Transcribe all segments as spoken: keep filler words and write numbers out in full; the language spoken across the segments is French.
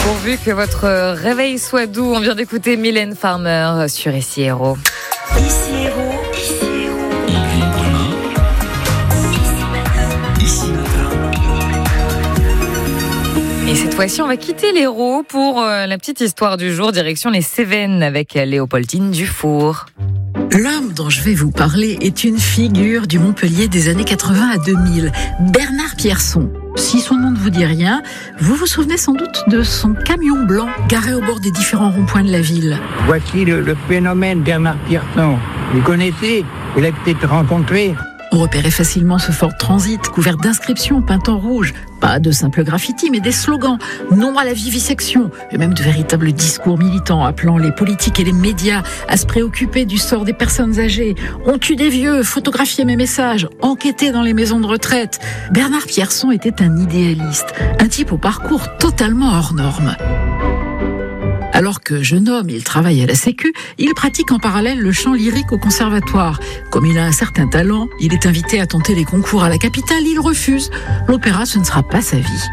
Pourvu que votre réveil soit doux, on vient d'écouter Mylène Farmer sur Ici Héros. Ici Héros, Ici Héros. Ici Matin. Et cette fois-ci, on va quitter l'Hérault pour euh, la petite histoire du jour, direction les Cévennes avec Léopoldine Dufour. L'homme dont je vais vous parler est une figure du Montpellier des années quatre-vingts à deux mille, Bernard Pierson. Si son nom ne vous dit rien, vous vous souvenez sans doute de son camion blanc garé au bord des différents ronds-points de la ville. Voici le, le phénomène Bernard Pierson. Vous connaissez, vous l'avez peut-être rencontré. On repérait facilement ce Ford Transit, couvert d'inscriptions peintes en rouge. Pas de simples graffitis, mais des slogans. Non à la vivisection. Et même de véritables discours militants appelant les politiques et les médias à se préoccuper du sort des personnes âgées. On tue des vieux, photographier mes messages, enquêter dans les maisons de retraite. Bernard Pierson était un idéaliste. Un type au parcours totalement hors norme. Alors que jeune homme, il travaille à la Sécu, il pratique en parallèle le chant lyrique au conservatoire. Comme il a un certain talent, il est invité à tenter les concours à la capitale, il refuse. L'opéra, ce ne sera pas sa vie.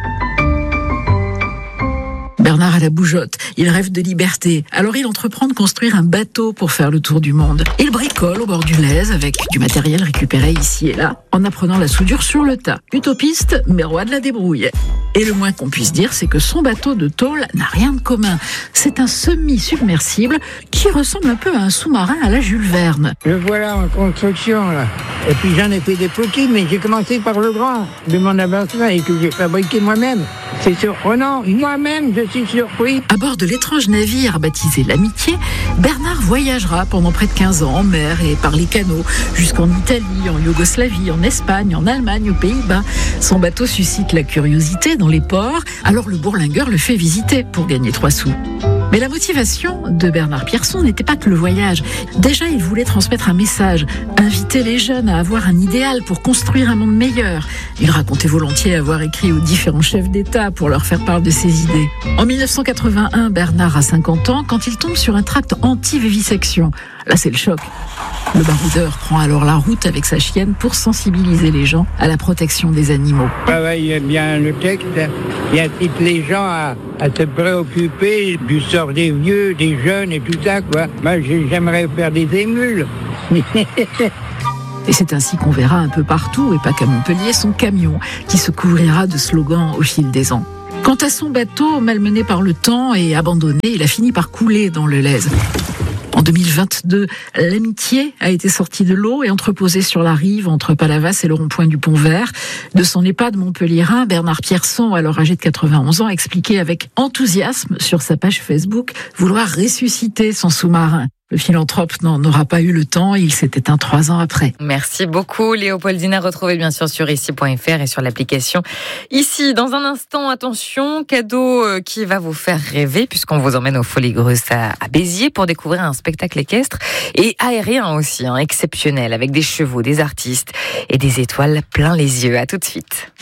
Bernard a la bougeotte, il rêve de liberté. Alors il entreprend de construire un bateau pour faire le tour du monde. Il bricole au bord du Lez avec du matériel récupéré ici et là, en apprenant la soudure sur le tas. Utopiste, mais roi de la débrouille. Et le moins qu'on puisse dire, c'est que son bateau de tôle n'a rien de commun. C'est un semi-submersible qui ressemble un peu à un sous-marin à la Jules Verne. Le voilà en construction, là. Et puis j'en ai fait des petits, mais j'ai commencé par le grand de mon avancement et que j'ai fabriqué moi-même. C'est surprenant. Moi-même, je suis surpris. À bord de l'étrange navire baptisé l'Amitié, Bernard voyagera pendant près de quinze ans en mer et par les canaux, jusqu'en Italie, en Yougoslavie, en Espagne, en Allemagne, aux Pays-Bas. Son bateau suscite la curiosité dans les ports, alors le bourlingueur le fait visiter pour gagner trois sous. Mais la motivation de Bernard Pierson n'était pas que le voyage. Déjà, il voulait transmettre un message, inviter les jeunes à avoir un idéal pour construire un monde meilleur. Il racontait volontiers avoir écrit aux différents chefs d'État pour leur faire part de ses idées. En dix-neuf cent quatre-vingt-un, Bernard a cinquante ans quand il tombe sur un tract anti-vivisection. Là, c'est le choc. Le baroudeur prend alors la route avec sa chienne pour sensibiliser les gens à la protection des animaux. Travaille bien le texte, il incite les gens à, à se préoccuper du sort des vieux, des jeunes et tout ça, quoi. Moi, j'aimerais faire des émules. Et c'est ainsi qu'on verra un peu partout, et pas qu'à Montpellier, son camion qui se couvrira de slogans au fil des ans. Quant à son bateau, malmené par le temps et abandonné, il a fini par couler dans le Lez. En deux mille vingt-deux, l'Amitié a été sortie de l'eau et entreposée sur la rive entre Palavas et le rond-point du Pont-Vert. De son EHPAD montpelliérain, Bernard Pierson, alors âgé de quatre-vingt-onze ans, expliquait avec enthousiasme sur sa page Facebook vouloir ressusciter son sous-marin. Le philanthrope n'en aura pas eu le temps, il s'est éteint trois ans après. Merci beaucoup Léopoldine, à retrouver bien sûr sur ici point f r et sur l'application Ici. Dans un instant, attention, cadeau qui va vous faire rêver puisqu'on vous emmène aux Folies Grosses à, à Béziers pour découvrir un spectacle équestre et aérien aussi, hein, exceptionnel, avec des chevaux, des artistes et des étoiles plein les yeux. À tout de suite.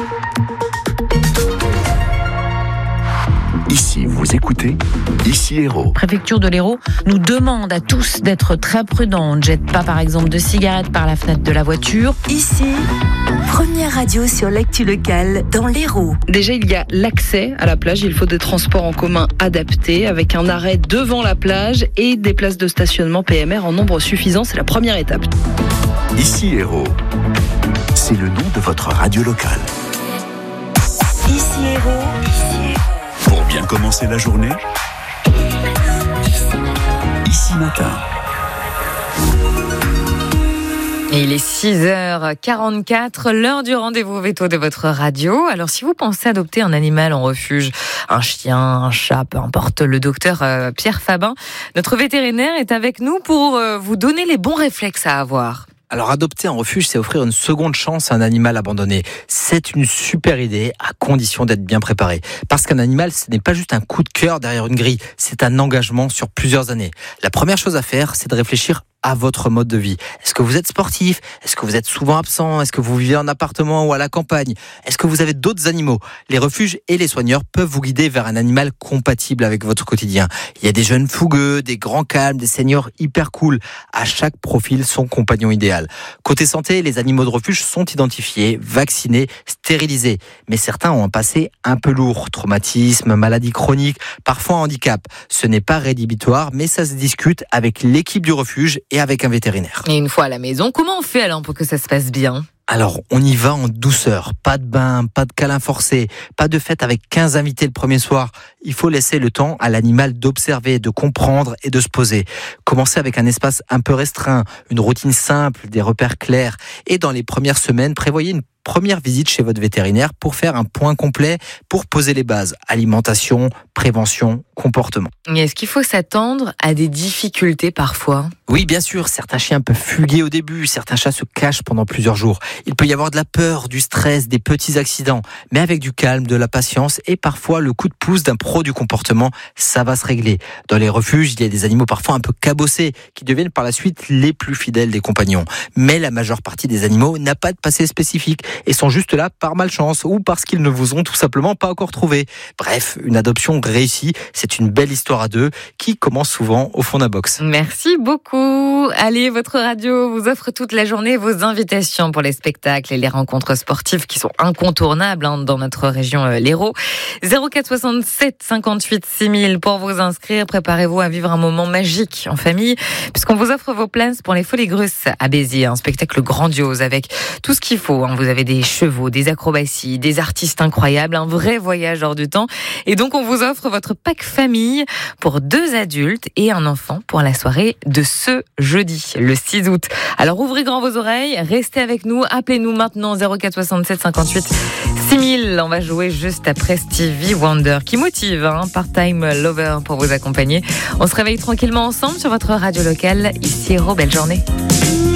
Ici, vous écoutez Ici Héros. Préfecture de l'Hérault nous demande à tous d'être très prudents. On ne jette pas par exemple de cigarettes par la fenêtre de la voiture. Ici, première radio sur l'actu locale dans l'Hérault. Déjà, il y a l'accès à la plage. Il faut des transports en commun adaptés avec un arrêt devant la plage et des places de stationnement P M R en nombre suffisant. C'est la première étape. Ici Héros, c'est le nom de votre radio locale. Ici Héros, ici Héros. Pour bien commencer la journée, Ici Matin. Et il est six heures quarante-quatre, l'heure du rendez-vous veto de votre radio. Alors si vous pensez adopter un animal en refuge, un chien, un chat, peu importe, le docteur euh, Pierre Fabin, notre vétérinaire, est avec nous pour euh, vous donner les bons réflexes à avoir. Alors adopter un refuge, c'est offrir une seconde chance à un animal abandonné. C'est une super idée, à condition d'être bien préparé. Parce qu'un animal, ce n'est pas juste un coup de cœur derrière une grille, c'est un engagement sur plusieurs années. La première chose à faire, c'est de réfléchir à votre mode de vie. Est-ce que vous êtes sportif? Est-ce que vous êtes souvent absent? Est-ce que vous vivez en appartement ou à la campagne? Est-ce que vous avez d'autres animaux? Les refuges et les soigneurs peuvent vous guider vers un animal compatible avec votre quotidien. Il y a des jeunes fougueux, des grands calmes, des seniors hyper cool. À chaque profil, son compagnon idéal. Côté santé, les animaux de refuge sont identifiés, vaccinés, stérilisés. Mais certains ont un passé un peu lourd. Traumatisme, maladie chronique, parfois handicap. Ce n'est pas rédhibitoire, mais ça se discute avec l'équipe du refuge et avec un vétérinaire. Et une fois à la maison, comment on fait alors pour que ça se passe bien ? Alors, on y va en douceur. Pas de bain, pas de câlin forcé, pas de fête avec quinze invités le premier soir. Il faut laisser le temps à l'animal d'observer, de comprendre et de se poser. Commencez avec un espace un peu restreint, une routine simple, des repères clairs. Et dans les premières semaines, prévoyez une première visite chez votre vétérinaire pour faire un point complet, pour poser les bases. Alimentation, prévention, comportement. Et est-ce qu'il faut s'attendre à des difficultés parfois ? Oui, bien sûr, certains chiens peuvent fuguer au début, certains chats se cachent pendant plusieurs jours. Il peut y avoir de la peur, du stress, des petits accidents, mais avec du calme, de la patience et parfois le coup de pouce d'un pro du comportement, ça va se régler. Dans les refuges, il y a des animaux parfois un peu cabossés qui deviennent par la suite les plus fidèles des compagnons. Mais la majeure partie des animaux n'a pas de passé spécifique et sont juste là par malchance ou parce qu'ils ne vous ont tout simplement pas encore trouvé. Bref, une adoption réussie, c'est une belle histoire à deux qui commence souvent au fond d'un box. Merci beaucoup. Allez, votre radio vous offre toute la journée vos invitations pour les spectacles et les rencontres sportives qui sont incontournables hein, dans notre région euh, l'Hérault. zéro quatre soixante-sept cinquante-huit six mille pour vous inscrire. Préparez-vous à vivre un moment magique en famille puisqu'on vous offre vos places pour les Folies Grusses à Béziers. Un spectacle grandiose avec tout ce qu'il faut. Hein. Vous avez des chevaux, des acrobaties, des artistes incroyables, un vrai voyage hors du temps. Et donc, on vous offre votre pack famille pour deux adultes et un enfant pour la soirée de ce jeudi, le six août. Alors, ouvrez grand vos oreilles, restez avec nous, appelez-nous maintenant zéro quatre soixante-sept cinquante-huit six mille. On va jouer juste après Stevie Wonder qui motive, hein, Part-Time Lover pour vous accompagner. On se réveille tranquillement ensemble sur votre radio locale. Ici Hérault, belle journée.